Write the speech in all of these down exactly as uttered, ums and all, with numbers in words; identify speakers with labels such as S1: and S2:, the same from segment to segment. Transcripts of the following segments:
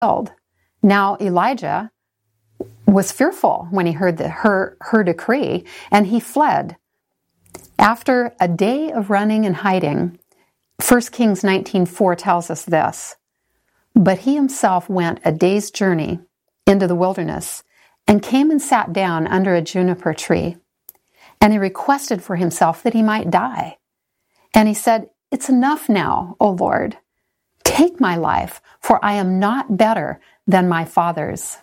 S1: killed. Now Elijah was fearful when he heard the, her, her decree, and he fled. After a day of running and hiding, First Kings nineteen four tells us this, "But he himself went a day's journey into the wilderness and came and sat down under a juniper tree. And he requested for himself that he might die. And he said, 'It's enough now, O Lord. Take my life, for I am not better than my fathers.'"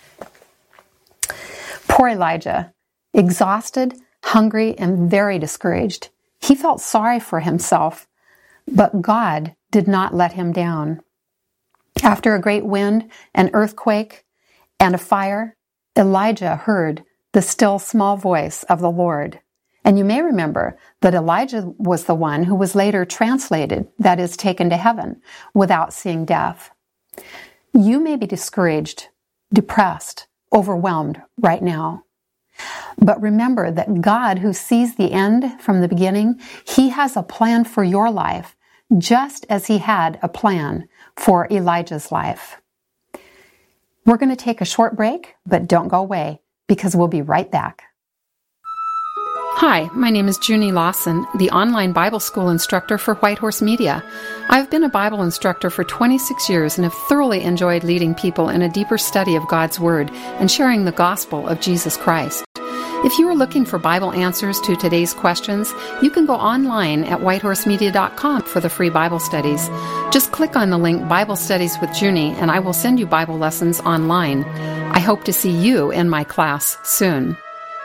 S1: Poor Elijah, exhausted, hungry, and very discouraged. He felt sorry for himself, but God did not let him down. After a great wind, an earthquake, and a fire, Elijah heard the still small voice of the Lord. And you may remember that Elijah was the one who was later translated, that is, taken to heaven, without seeing death. You may be discouraged, depressed, overwhelmed right now. But remember that God, who sees the end from the beginning, He has a plan for your life, just as He had a plan for Elijah's life. We're going to take a short break, but don't go away, because we'll be right back. Hi, my name is Junie Lawson, the online Bible school instructor for Whitehorse Media. I've been a Bible instructor for twenty-six years and have thoroughly enjoyed leading people in a deeper study of God's Word and sharing the gospel of Jesus Christ. If you are looking for Bible answers to today's questions, you can go online at whitehorse media dot com for the free Bible studies. Just click on the link Bible Studies with Junie and I will send you Bible lessons online. I hope to see you in my class soon.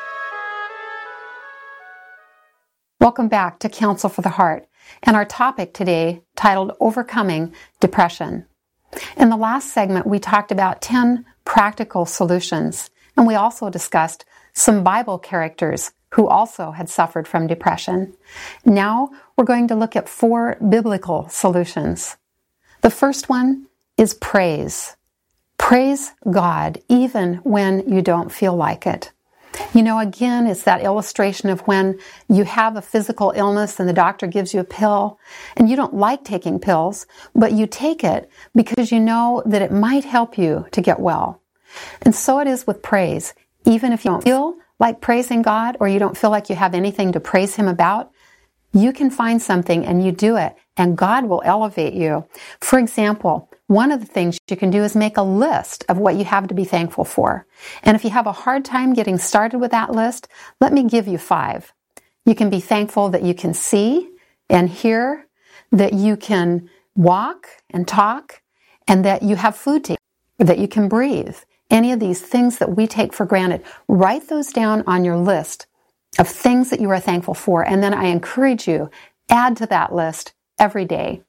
S1: Welcome back to Counsel for the Heart, and our topic today titled Overcoming Depression. In the last segment, we talked about ten practical solutions, and we also discussed some Bible characters who also had suffered from depression. Now we're going to look at four biblical solutions. The first one is praise. Praise God even when you don't feel like it. You know, again, it's that illustration of when you have a physical illness and the doctor gives you a pill and you don't like taking pills, but you take it because you know that it might help you to get well. And so it is with praise. Even if you don't feel like praising God or you don't feel like you have anything to praise Him about, you can find something and you do it, and God will elevate you. For example, one of the things you can do is make a list of what you have to be thankful for. And if you have a hard time getting started with that list, let me give you five. You can be thankful that you can see and hear, that you can walk and talk, and that you have food to eat, that you can breathe. Any of these things that we take for granted, write those down on your list of things that you are thankful for. And then I encourage you, add to that list every day.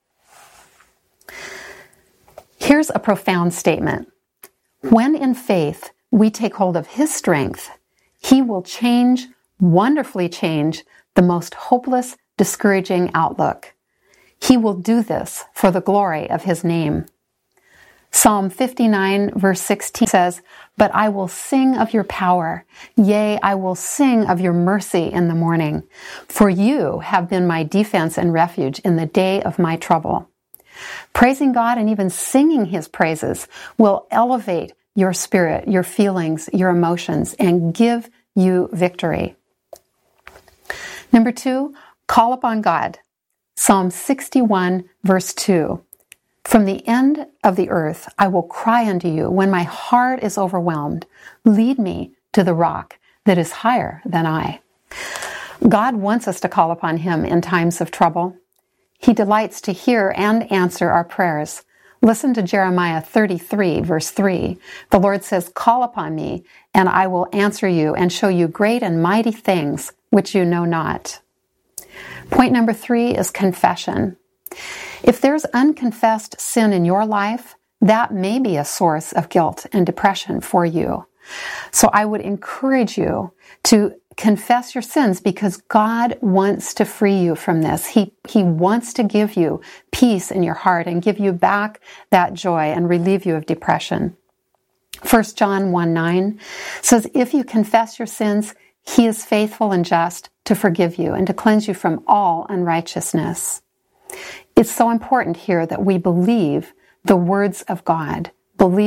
S1: Here's a profound statement. When in faith we take hold of His strength, He will change, wonderfully change, the most hopeless, discouraging outlook. He will do this for the glory of His name. Psalm fifty-nine verse sixteen says, "But I will sing of your power. Yea, I will sing of your mercy in the morning. For you have been my defense and refuge in the day of my trouble." Praising God and even singing His praises will elevate your spirit, your feelings, your emotions, and give you victory. Number two, call upon God. Psalm sixty-one verse two. "From the end of the earth I will cry unto you when my heart is overwhelmed. Lead me to the rock that is higher than I." God wants us to call upon Him in times of trouble. He delights to hear and answer our prayers. Listen to Jeremiah thirty-three, verse three. The Lord says, "Call upon me, and I will answer you and show you great and mighty things which you know not." Point number three is confession. If there's unconfessed sin in your life, that may be a source of guilt and depression for you. So I would encourage you to confess your sins, because God wants to free you from this. He, he wants to give you peace in your heart and give you back that joy and relieve you of depression. First John one nine says, "If you confess your sins, He is faithful and just to forgive you and to cleanse you from all unrighteousness." It's so important here that we believe the words of God.